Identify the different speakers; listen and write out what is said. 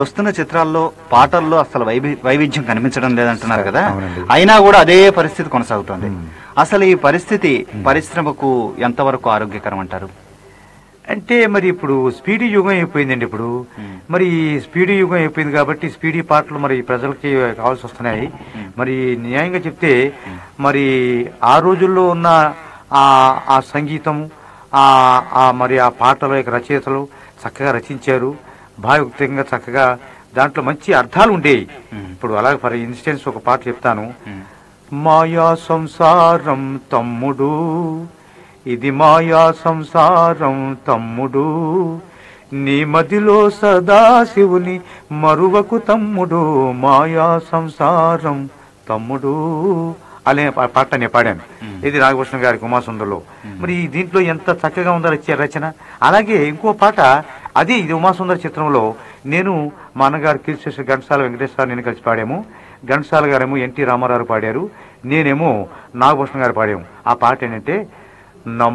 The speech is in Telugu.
Speaker 1: వస్తున్న చిత్రాల్లో పాటల్లో అసలు వైవిధ్యం కనిపించడం లేదంటున్నారు కదా,
Speaker 2: అవునండి.
Speaker 1: అయినా కూడా అదే పరిస్థితి కొనసాగుతోంది. అసలు ఈ పరిస్థితి పరిశ్రమకు ఎంతవరకు ఆరోగ్యకరం అంటారు?
Speaker 2: అంటే మరి ఇప్పుడు స్పీడీ యుగం అయిపోయిందండి. ఇప్పుడు మరి స్పీడీ యుగం అయిపోయింది కాబట్టి స్పీడీ పాటలు మరి ప్రజలకి కావాల్సి వస్తున్నాయి. మరి న్యాయంగా చెప్తే మరి ఆ రోజుల్లో ఉన్న ఆ సంగీతం మరి ఆ పాటల యొక్క రచయితలు చక్కగా రచించారు, భావయుక్తంగా చక్కగా దాంట్లో మంచి అర్థాలు ఉండేవి. ఇప్పుడు అలాగే ఫర్ ఇన్స్టెన్స్ ఒక పాట చెప్తాను. మాయా సంసారం తమ్ముడు, ఇది మాయా సంసారం తమ్ముడు, నీ మదిలో సదాశివుని మరువకు తమ్ముడు, మాయా సంసారం తమ్ముడు అనే పాట నేను పాడాను. ఇది నాగభూషణ గారి ఉమాసుందర్లో. మరి దీంట్లో ఎంత చక్కగా ఉందో రచన. అలాగే ఇంకో పాట అది ఇది ఉమాసుందర చిత్రంలో నేను మా అన్నగారు కీర్తిశేషులు ఘంటసాల వెంకటేశ్వర నేను కలిసి పాడాము. ఘంటసాల గారేమో ఎన్టీ రామారావు పాడారు, నేనేమో నాగభూషణ గారు పాడాము. ఆ పాట ఏంటంటే